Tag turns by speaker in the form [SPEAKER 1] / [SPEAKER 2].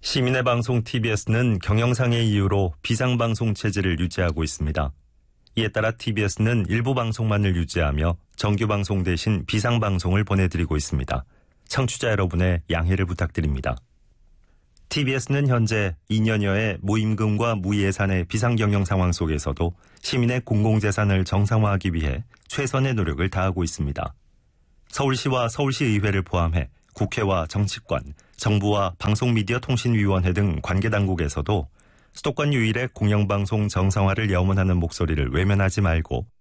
[SPEAKER 1] 시민의 방송 TBS는 경영상의 이유로 비상방송 체제를 유지하고 있습니다. 이에 따라 TBS는 일부 방송만을 유지하며 정규방송 대신 비상방송을 보내드리고 있습니다. 청취자 여러분의 양해를 부탁드립니다. TBS는 현재 2년여의 무임금과 무예산의 비상경영 상황 속에서도 시민의 공공재산을 정상화하기 위해 최선의 노력을 다하고 있습니다. 서울시와 서울시의회를 포함해 국회와 정치권, 정부와 방송미디어통신위원회 등 관계당국에서도 수도권 유일의 공영방송 정상화를 염원하는 목소리를 외면하지 말고